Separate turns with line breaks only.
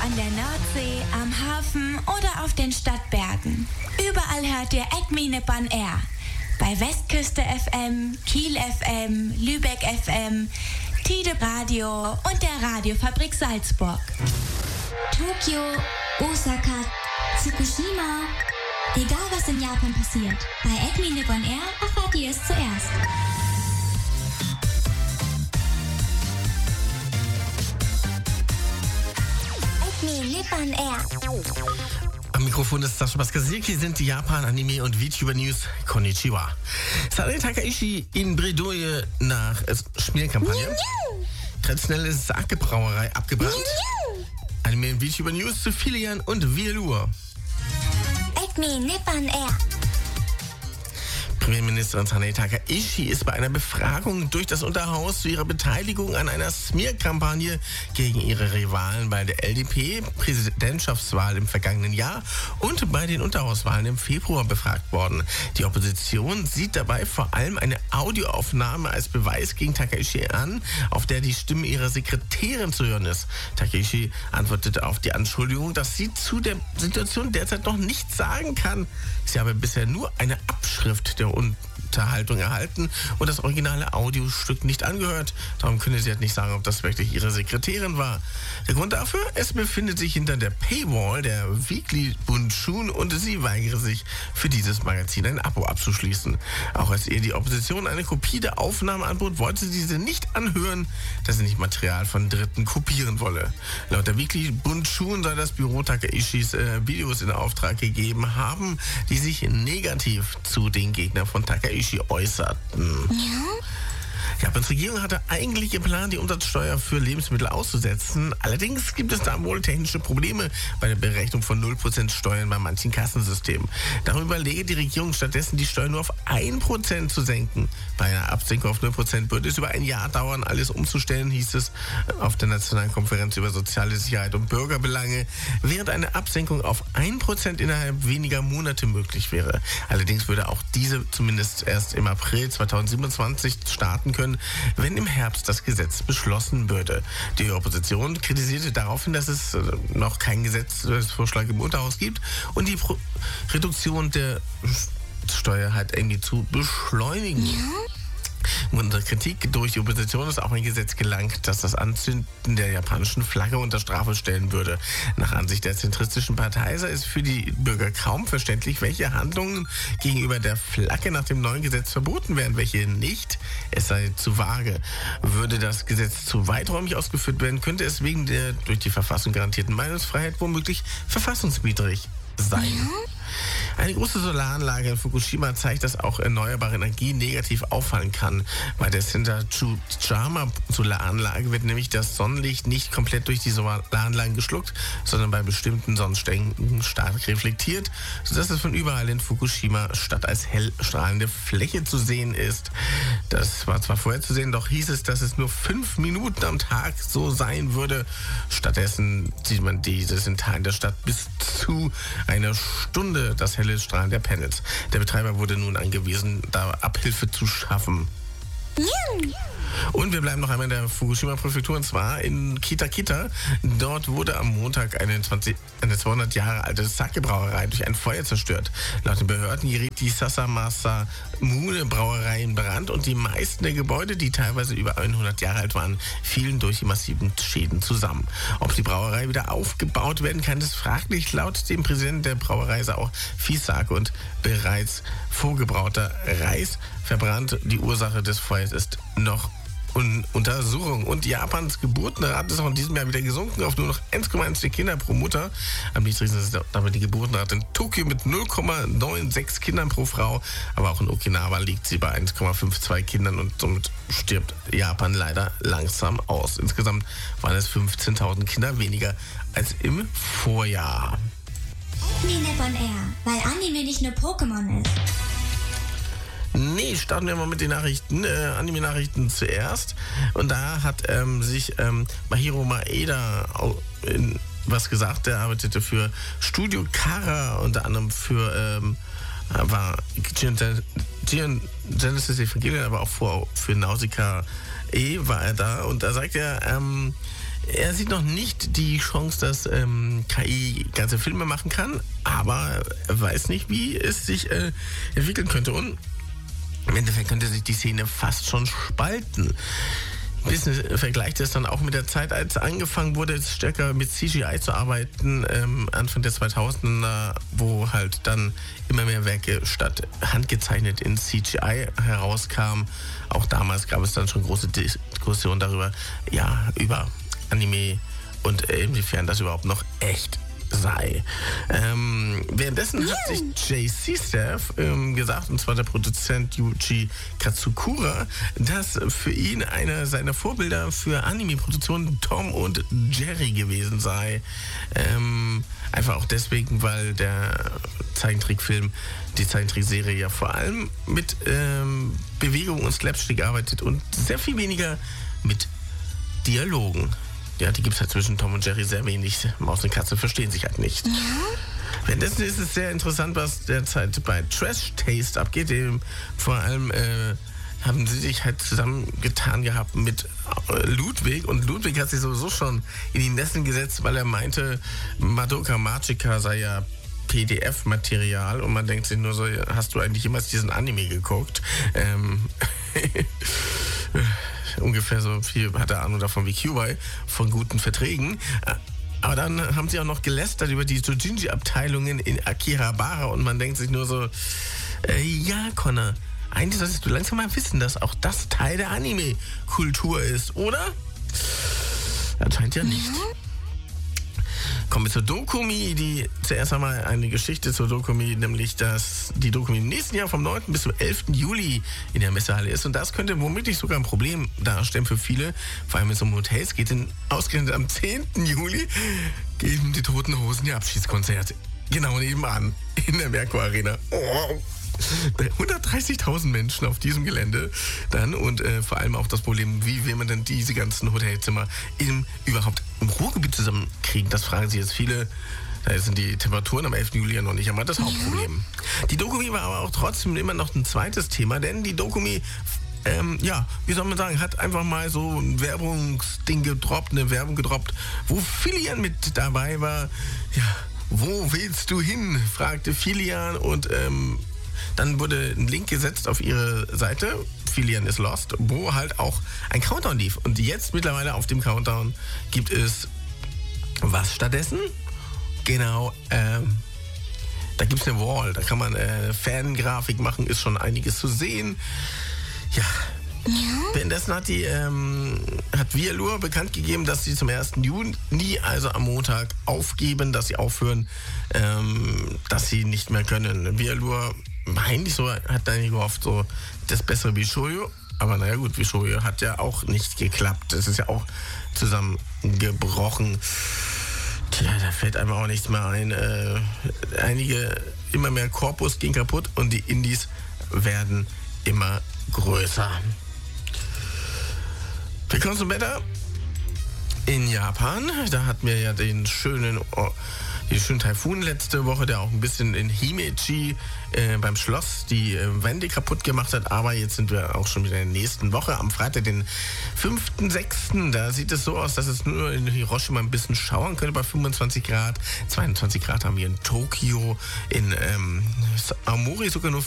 an der Nordsee, am Hafen oder auf den Stadtbergen. Überall hört ihr Acme Nippon Air. Bei Westküste FM, Kiel FM, Lübeck FM, Tide Radio und der Radiofabrik Salzburg.
Tokio, Osaka, Fukushima. Egal was in Japan passiert, bei Acme Nippon Air erfahrt ihr es zuerst. Acme Nippon Air.
Am Mikrofon ist Sascha Baskasir, hier sind die Japan-Anime- und VTuber-News. Konnichiwa. Sane Takaishi in Bredouille nach Schmierkampagne. Traditionelle Sake-Brauerei abgebrannt. Anime- und VTuber-News zu Filian und Velour.
Acme Nippon Air.
Premierministerin Sane Takaishi ist bei einer Befragung durch das Unterhaus zu ihrer Beteiligung an einer Smear-Kampagne gegen ihre Rivalen bei der LDP-Präsidentschaftswahl im vergangenen Jahr und bei den Unterhauswahlen im Februar befragt worden. Die Opposition sieht dabei vor allem eine Audioaufnahme als Beweis gegen Takaishi an, auf der die Stimme ihrer Sekretärin zu hören ist. Takaishi antwortete auf die Anschuldigung, dass sie zu der Situation derzeit noch nichts sagen kann. Sie habe bisher nur eine Abschrift der Unterhaltung erhalten und das originale Audiostück nicht angehört. Darum könne sie halt nicht sagen, ob das wirklich ihre Sekretärin war. Der Grund dafür, es befindet sich hinter der Paywall der Weekly Bunshun und sie weigere sich, für dieses Magazin ein Abo abzuschließen. Auch als ihr die Opposition eine Kopie der Aufnahme anbot, wollte sie diese nicht anhören, da sie nicht Material von Dritten kopieren wolle. Laut der Weekly Bunshun soll das Büro Takaishis Videos in Auftrag gegeben haben, die sich negativ zu den Gegnern von Takaishi äußerten. Japans Regierung hatte eigentlich geplant, die Umsatzsteuer für Lebensmittel auszusetzen. Allerdings gibt es da wohl technische Probleme bei der Berechnung von 0% Steuern bei manchen Kassensystemen. Darum überlege die Regierung stattdessen, die Steuer nur auf 1% zu senken. Bei einer Absenkung auf 0% würde es über ein Jahr dauern, alles umzustellen, hieß es auf der Nationalen Konferenz über soziale Sicherheit und Bürgerbelange, während eine Absenkung auf 1% innerhalb weniger Monate möglich wäre. Allerdings würde auch diese zumindest erst im April 2027 starten können, wenn im Herbst das Gesetz beschlossen würde. Die Opposition kritisierte daraufhin, dass es noch keinen Gesetzesvorschlag im Unterhaus gibt und die Reduktion der Steuer halt irgendwie zu beschleunigen. Unter Kritik durch die Opposition ist auch ein Gesetz gelangt, das das Anzünden der japanischen Flagge unter Strafe stellen würde. Nach Ansicht der zentristischen Partei sei es für die Bürger kaum verständlich, welche Handlungen gegenüber der Flagge nach dem neuen Gesetz verboten werden, welche nicht. Es sei zu vage. Würde das Gesetz zu weiträumig ausgeführt werden, könnte es wegen der durch die Verfassung garantierten Meinungsfreiheit womöglich verfassungswidrig sein. Eine große Solaranlage in Fukushima zeigt, dass auch erneuerbare Energie negativ auffallen kann. Bei der Sendachu-Chama Solaranlage wird nämlich das Sonnenlicht nicht komplett durch die Solaranlagen geschluckt, sondern bei bestimmten Sonnenstänken stark reflektiert, sodass es von überall in Fukushima statt als hell strahlende Fläche zu sehen ist. Das war zwar vorher zu sehen, doch hieß es, dass es nur 5 Minuten am Tag so sein würde. Stattdessen sieht man dieses in Teilen der Stadt bis zu einer Stunde das helle Strahlen der Panels. Der Betreiber wurde nun angewiesen, da Abhilfe zu schaffen. Und wir bleiben noch einmal in der Fukushima-Präfektur, und zwar in Kita. Dort wurde am Montag eine 200 Jahre alte Sake-Brauerei durch ein Feuer zerstört. Laut den Behörden geriet die Sasamasa Mune-Brauerei in Brand und die meisten der Gebäude, die teilweise über 100 Jahre alt waren, fielen durch die massiven Schäden zusammen. Ob die Brauerei wieder aufgebaut werden kann, ist fraglich. Laut dem Präsidenten der Brauerei sei auch viel Sake und bereits vorgebrauter Reis verbrannt. Die Ursache des Feuers ist noch Untersuchung. Und Japans Geburtenrate ist auch in diesem Jahr wieder gesunken auf nur noch 1,14 Kinder pro Mutter. Am niedrigsten ist damit die Geburtenrate in Tokio mit 0,96 Kindern pro Frau. Aber auch in Okinawa liegt sie bei 1,52 Kindern und somit stirbt Japan leider langsam aus. Insgesamt waren es 15.000 Kinder weniger als im Vorjahr.
Acme Nippon Air, weil Anime nicht nur Pokémon ist.
Nee, starten wir mal mit den Nachrichten, Anime-Nachrichten zuerst. Und da hat sich Mahiro Maeda was gesagt. Der arbeitete für Studio Kara, unter anderem für war Genesis Evangelion, aber auch für Nausicaa war er da. Und da sagt er, Er sieht noch nicht die Chance, dass KI ganze Filme machen kann, aber er weiß nicht, wie es sich entwickeln könnte. Und im Endeffekt könnte sich die Szene fast schon spalten. Business vergleicht es dann auch mit der Zeit, als angefangen wurde, stärker mit CGI zu arbeiten, Anfang der 2000er, wo halt dann immer mehr Werke statt handgezeichnet in CGI herauskamen. Auch damals gab es dann schon große Diskussionen darüber, ja, über Anime und inwiefern das überhaupt noch echt sei. Währenddessen hat sich JC Staff gesagt, und zwar der Produzent Yuji Katsukura, dass für ihn einer seiner Vorbilder für Anime-Produktionen Tom und Jerry gewesen sei. Einfach auch deswegen, weil der Zeichentrickfilm, die Zeichentrickserie ja vor allem mit Bewegung und Slapstick arbeitet und sehr viel weniger mit Dialogen. Ja, die gibt es halt zwischen Tom und Jerry sehr wenig. Maus und Katze verstehen sich halt nicht. Währenddessen ist es sehr interessant, was derzeit bei Trash Taste abgeht. Vor allem haben sie sich halt zusammengetan gehabt mit Ludwig. Und Ludwig hat sich sowieso schon in die Nesseln gesetzt, weil er meinte, Madoka Magica sei ja PDF-Material. Und man denkt sich nur so, hast du eigentlich jemals diesen Anime geguckt? Ungefähr so viel hat er Ahnung davon wie QI von guten Verträgen. Aber dann haben sie auch noch gelästert über die Dojinshi-Abteilungen in Akihabara und man denkt sich nur so, ja, Connor, eigentlich solltest du langsam mal wissen, dass auch das Teil der Anime-Kultur ist, oder? Anscheinend ja nicht. Kommen wir zur Dokumi, die zuerst einmal eine Geschichte zur Dokumi, nämlich dass die Dokumi im nächsten Jahr vom 9. bis zum 11. Juli in der Messehalle ist. Und das könnte womöglich sogar ein Problem darstellen für viele, vor allem wenn es um Hotels geht. Denn ausgerechnet am 10. Juli geben die Toten Hosen ihr Abschiedskonzert. Genau nebenan in der Merkur Arena. 130.000 Menschen auf diesem Gelände dann und vor allem auch das Problem, wie will man denn diese ganzen Hotelzimmer überhaupt im Ruhrgebiet zusammenkriegen? Das fragen sich jetzt viele. Da sind die Temperaturen am 11. Juli ja noch nicht einmal das Hauptproblem. Die Dokumi war aber auch trotzdem immer noch ein zweites Thema, denn die Dokumi wie soll man sagen, hat einfach mal so ein Werbungsding gedroppt, eine Werbung gedroppt, wo Filian mit dabei war. Ja, wo willst du hin? Fragte Filian und dann wurde ein Link gesetzt auf ihre Seite, Filian is Lost, wo halt auch ein Countdown lief. Und jetzt mittlerweile auf dem Countdown gibt es was stattdessen? Genau, da gibt es eine Wall, da kann man Fangrafik machen, ist schon einiges zu sehen. Ja. Währenddessen hat Vialur bekannt gegeben, dass sie zum 1. Juni, also am Montag, aufgeben, dass sie aufhören, dass sie nicht mehr können. Vialur, eigentlich so, hat dann gehofft, so das bessere Bishoyo. Aber naja gut, Bishoyo hat ja auch nicht geklappt. Es ist ja auch zusammengebrochen. Tja, da fällt einem auch nichts mehr ein. Immer mehr Korpus ging kaputt und die Indies werden immer größer. Wir kommen zum Wetter. In Japan, da hatten wir ja den schönen Taifun letzte Woche, der auch ein bisschen in Himeji beim Schloss die Wände kaputt gemacht hat. Aber jetzt sind wir auch schon wieder in der nächsten Woche. Am Freitag, den 5.6. Da sieht es so aus, dass es nur in Hiroshima ein bisschen schauern könnte bei 25 Grad. 22 Grad haben wir in Tokio. In Aomori sogar nur